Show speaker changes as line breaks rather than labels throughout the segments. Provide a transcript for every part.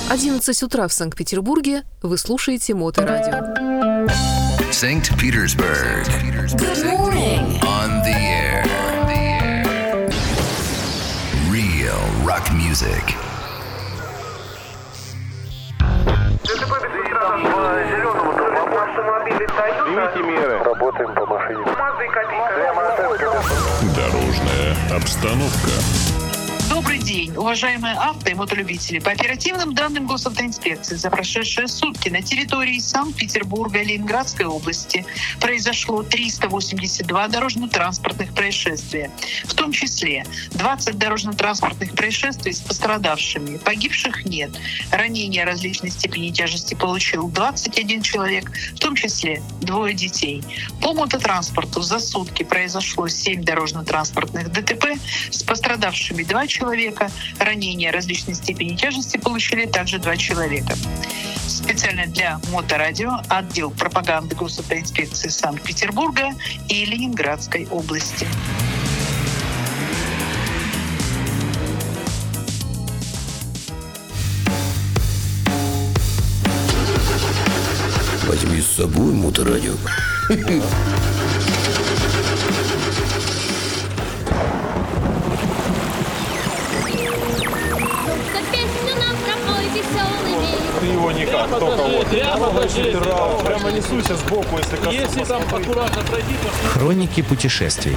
11 утра в Санкт-Петербурге. Вы слушаете Моторадио.
Санкт-Петербург.
Good morning.
On the air. Real rock music.
Примите меры. Работаем по машине.
Дорожная обстановка.
Добрый день, уважаемые авто- и мотолюбители. По оперативным данным госавтоинспекции, за прошедшие сутки на территории Санкт-Петербурга и Ленинградской области произошло 382 дорожно-транспортных происшествия, в том числе 20 дорожно-транспортных происшествий с пострадавшими. Погибших нет. Ранения различной степени тяжести получил 21 человек, в том числе 2 детей. По мототранспорту за сутки произошло 7 дорожно-транспортных ДТП с пострадавшими 2 человека. Ранения различной степени тяжести получили также 2 человека. Специально для Моторадио отдел пропаганды госавтоинспекции Санкт-Петербурга и Ленинградской области.
Возьми с собой Моторадио.
Ты его никак, только вот. Прямо несуйся сбоку, если коснусь.
Если там аккуратно пройти, то...
Хроники путешествий.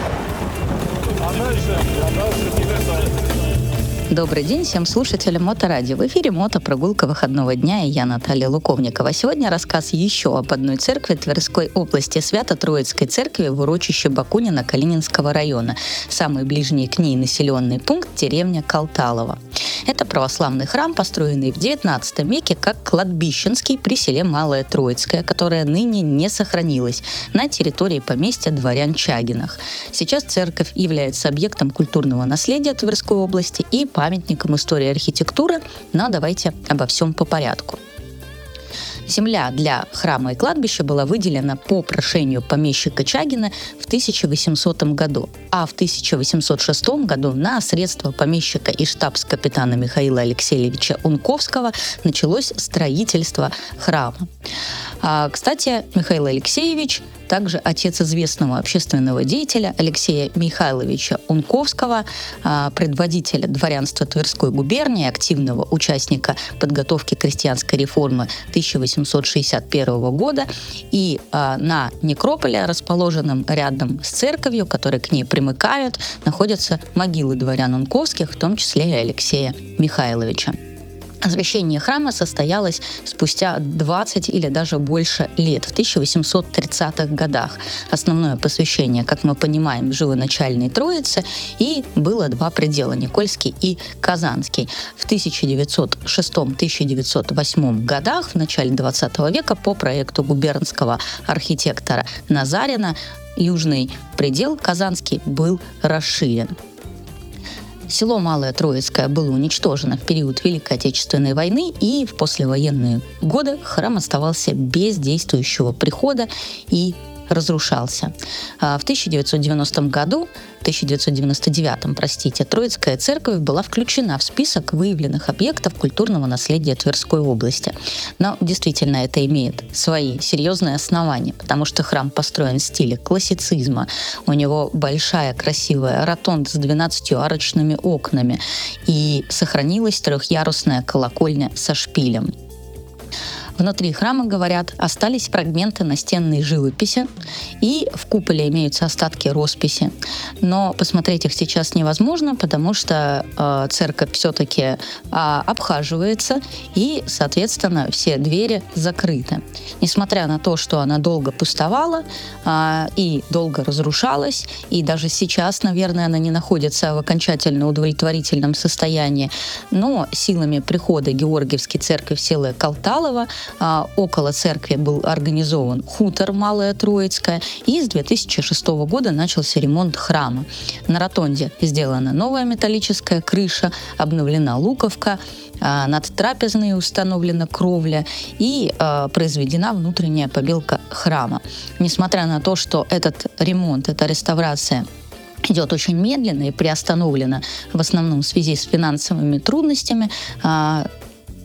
Добрый день всем слушателям Моторадио. В эфире мотопрогулка выходного дня, и я, Наталья Луковникова. Сегодня рассказ еще об одной церкви Тверской области, Свято-Троицкой церкви в урочище Бакунина Калининского района. Самый ближний к ней населенный пункт – деревня Калталово. Это православный храм, построенный в XIX веке как кладбищенский при селе Малое Троицкое, которое ныне не сохранилось на территории поместья дворян Чагиных. Сейчас церковь является объектом культурного наследия Тверской области и памятником истории архитектуры, но давайте обо всем по порядку. Земля для храма и кладбища была выделена по прошению помещика Чагина в 1800 году, а в 1806 году на средства помещика и штабс-капитана Михаила Алексеевича Унковского началось строительство храма. Кстати, Михаил Алексеевич также отец известного общественного деятеля Алексея Михайловича Унковского, предводителя дворянства Тверской губернии, активного участника подготовки крестьянской реформы 1861 года. И на некрополе, расположенном рядом с церковью, которые к ней примыкают, находятся могилы дворян Унковских, в том числе и Алексея Михайловича. Освящение храма состоялось спустя 20 или даже больше лет, в 1830-х годах. Основное посвящение, как мы понимаем, в живоначальной Троице, и было 2 предела – Никольский и Казанский. В 1906-1908 годах, в начале 20 века, по проекту губернского архитектора Назарина, южный предел Казанский был расширен. Село Малое Троицкое было уничтожено в период Великой Отечественной войны, и в послевоенные годы храм оставался без действующего прихода и разрушался. В 1999, Троицкая церковь была включена в список выявленных объектов культурного наследия Тверской области. Но действительно это имеет свои серьезные основания, потому что храм построен в стиле классицизма. У него большая красивая ротонда с 12 арочными окнами, и сохранилась 3-ярусная колокольня со шпилем. Внутри храма, говорят, остались фрагменты настенной живописи, и в куполе имеются остатки росписи. Но посмотреть их сейчас невозможно, потому что церковь все-таки обхаживается, и, соответственно, все двери закрыты. Несмотря на то, что она долго пустовала и долго разрушалась, и даже сейчас, наверное, она не находится в окончательно удовлетворительном состоянии, но силами прихода Георгиевской церкви в село Калталово около церкви был организован хутор Малое Троицкое, и с 2006 года начался ремонт храма. На ротонде сделана новая металлическая крыша, обновлена луковка, над трапезной установлена кровля и произведена внутренняя побелка храма. Несмотря на то, что этот ремонт, эта реставрация идет очень медленно и приостановлена в основном в связи с финансовыми трудностями,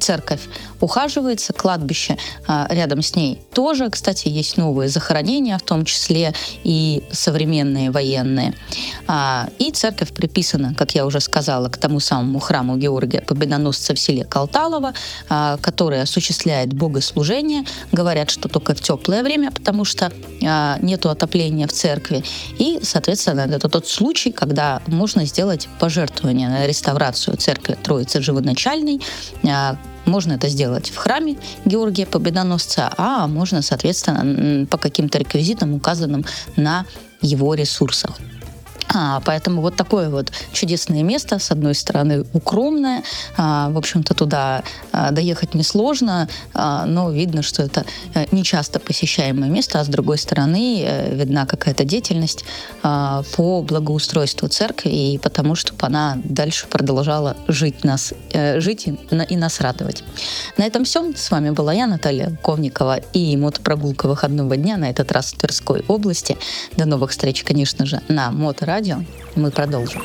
церковь ухаживается, кладбище рядом с ней тоже. Кстати, есть новые захоронения, в том числе и современные военные. И церковь приписана, как я уже сказала, к тому самому храму Георгия Победоносца в селе Калталово, который осуществляет богослужение. Говорят, что только в теплое время, потому что нету отопления в церкви. И, соответственно, это тот случай, когда можно сделать пожертвование на реставрацию церкви Троицы Живоначальной. Можно это сделать в храме Георгия Победоносца, а можно, соответственно, по каким-то реквизитам, указанным на его ресурсах. Поэтому вот такое вот чудесное место, с одной стороны, укромное, в общем-то, туда доехать несложно, но видно, что это не часто посещаемое место, а с другой стороны, видна какая-то деятельность по благоустройству церкви и потому, чтобы она дальше продолжала жить и нас радовать. На этом все. С вами была я, Наталья Луковникова, и мотопрогулка выходного дня, на этот раз в Тверской области. До новых встреч, конечно же, на Моторадио. Мы продолжим.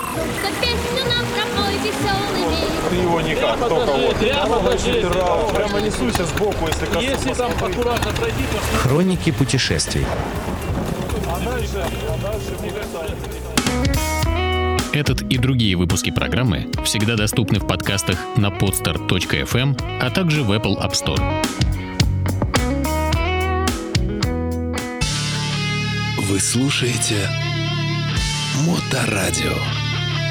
Ты его никак, только вот. Прямо несуйся сбоку, если коснусь.
Если там аккуратно пройти, то...
Хроники путешествий.
Этот и другие выпуски программы всегда доступны в подкастах на podstar.fm, а также в Apple App Store.
Вы слушаете Моторадио.